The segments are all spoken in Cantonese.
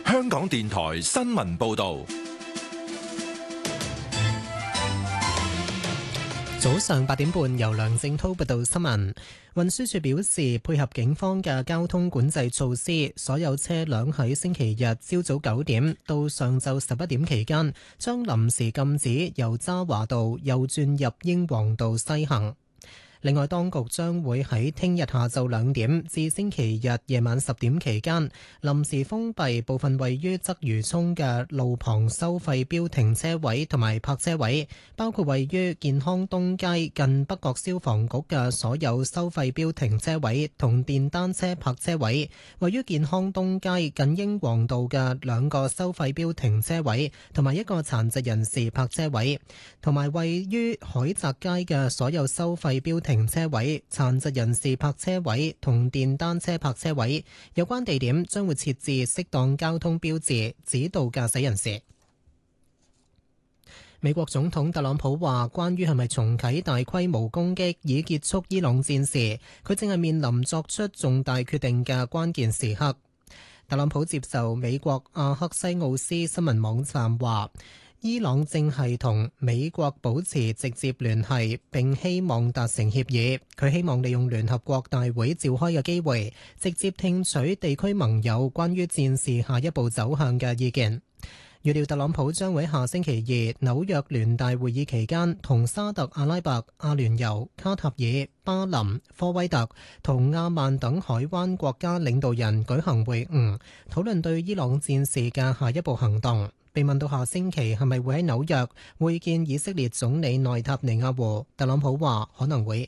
香港電台新聞報道。 早上8點半，由梁正濤報道新聞。運輸署表示，配合警方嘅交通管制措施，所有車輛喺星期日朝早9點到上晝11點期間，將臨時禁止由渣華道右轉入英皇道西行。另外，當局將會喺聽日下晝2點至星期日夜晚10點期間，臨時封閉部分位於鰂魚涌嘅路旁收費標停車位同埋泊車位，包括位於健康東街近北角消防局嘅所有收費標停車位同電單車泊車位，位於健康東街近英皇道嘅2個收費標停車位同埋1個殘疾人士泊車位，同埋位於海澤街嘅所有收費標停車位、殘疾人士泊車位同電單車泊車位，有關地點將會設置適當交通標誌，指導駕駛人士。美國總統特朗普話，關於係咪重啟大規模攻擊以結束伊朗戰事，佢正係面臨作出重大決定嘅關鍵時刻。特朗普接受美國阿克西奧斯新聞網站話，伊朗正係同美國保持直接聯繫，並希望達成協議。佢希望利用聯合國大會召開嘅機會，直接聽取地區盟友關於戰事下一步走向嘅意見。預料特朗普將會下星期二紐約聯大會議期間，同沙特阿拉伯、阿聯酋、卡塔爾、巴林、科威特同阿曼等海灣國家領導人舉行會晤，討論對伊朗戰事嘅下一步行動。被問到下星期係咪會喺紐約會見以色列總理內塔尼亞胡，特朗普話可能會。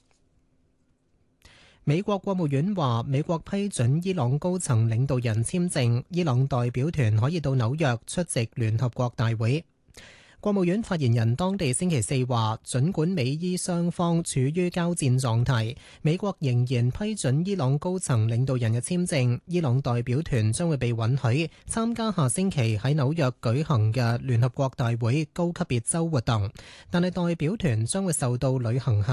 美國國務院話，美國批准伊朗高層領導人簽證，伊朗代表團可以到紐約出席聯合國大會。國務院發言人當地星期四話，儘管美伊雙方處於交戰狀態，美國仍然批准伊朗高層領導人嘅簽證，伊朗代表團將會被允許參加下星期喺紐約舉行嘅聯合國大會高級別周活動，但係代表團將會受到旅行